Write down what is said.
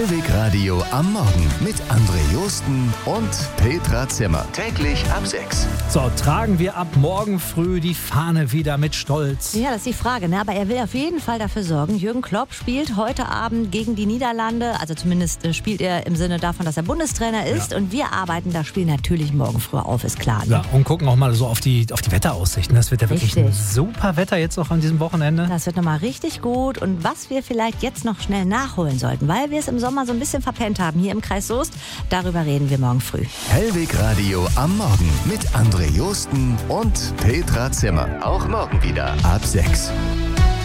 Hellwig Radio am Morgen mit André Josten und Petra Zimmer. Täglich ab 6. So, tragen wir ab morgen früh die Fahne wieder mit Stolz. Ja, das ist die Frage, ne? Aber er will auf jeden Fall dafür sorgen. Jürgen Klopp spielt heute Abend gegen die Niederlande. Also zumindest spielt er im Sinne davon, dass er Bundestrainer ist. Ja. Und wir arbeiten das Spiel natürlich morgen früh auf, ist klar. Ne? Ja, und gucken auch mal so auf die Wetteraussichten. Das wird ja wirklich ein Richtig. super Wetter jetzt auch an diesem Wochenende. Das wird nochmal richtig gut. Und was wir vielleicht jetzt noch schnell nachholen sollten, weil wir es im Sommer so ein bisschen verpennt haben hier im Kreis Soest, darüber reden wir morgen früh. Hellwig Radio am Morgen mit André Josten und Petra Zimmer. Auch morgen wieder ab 6.